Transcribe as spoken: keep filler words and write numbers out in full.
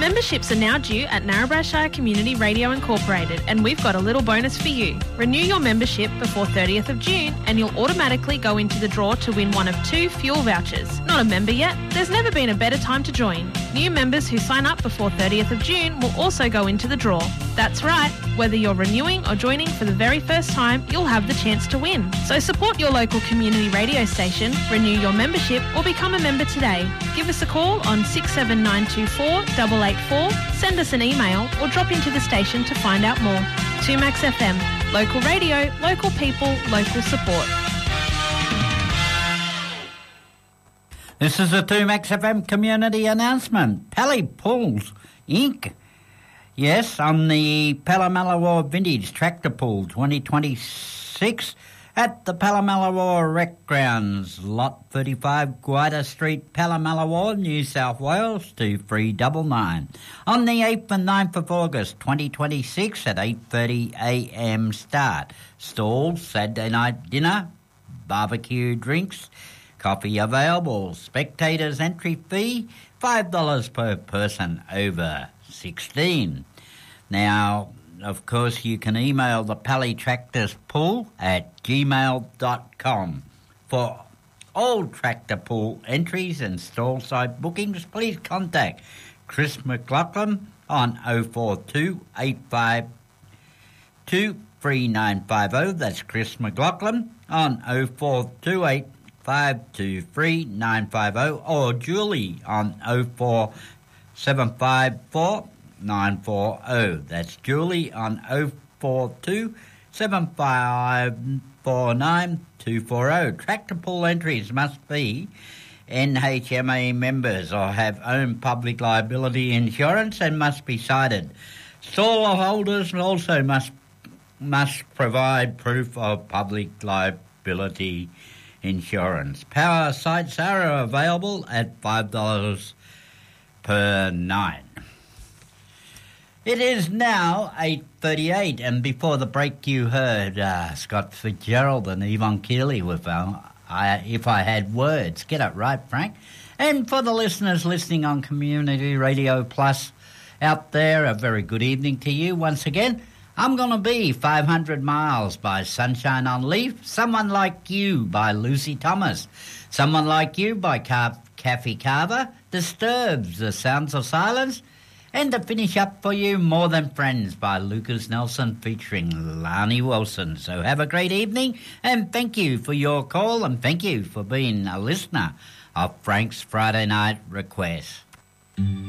Memberships are now due at Narrabri Shire Community Radio Incorporated, and we've got a little bonus for you. Renew your membership before thirtieth of June and you'll automatically go into the draw to win one of two fuel vouchers. Not a member yet? There's never been a better time to join. New members who sign up before thirtieth of June will also go into the draw. That's right, whether you're renewing or joining for the very first time, you'll have the chance to win. So support your local community radio station, renew your membership or become a member today. Give us a call on six seven nine two four eight eight four, send us an email or drop into the station to find out more. two Max F M, local radio, local people, local support. This is a two Max F M community announcement. Pally Pools, Incorporated. Yes, on the Palamalawa Vintage Tractor Pool twenty twenty-six at the Palamalawa Rec Grounds, Lot thirty-five, Guida Street, Palamalawa, New South Wales, two three nine nine. On the eighth and ninth of August twenty twenty-six at eight thirty a m start. Stalls, Saturday night dinner, barbecue drinks, coffee available. Spectators entry fee, five dollars per person over sixteen. Now, of course, you can email the Pally Tractors Pool at gmail dot com. For all tractor pool entries and stall site bookings, please contact Chris McLaughlin on oh four two, eight five two, three nine five oh. That's Chris McLaughlin on oh four two eight five two three nine five oh, or Julie on oh four seven five four nine four oh. That's Julie on oh four two seven five four nine two four oh. Tractor pool entries must be N H M A members or have own public liability insurance and must be cited. Stall holders also must must provide proof of public liability insurance. Power sites are available at five dollars per night. It is now eight thirty-eight, and before the break you heard uh, Scott Fitzgerald and Yvonne Keeley with uh, I, If I Had Words. Get it right, Frank. And for the listeners listening on Community Radio Plus out there, a very good evening to you once again. I'm Gonna Be five hundred miles by Sunshine on Leaf. Someone Like You by Lucy Thomas. Someone Like You by Car- Kathy Carver. Disturbs, The Sounds of Silence. And to finish up for you, More Than Friends by Lucas Nelson featuring Lani Wilson. So have a great evening, and thank you for your call, and thank you for being a listener of Frank's Friday Night Request.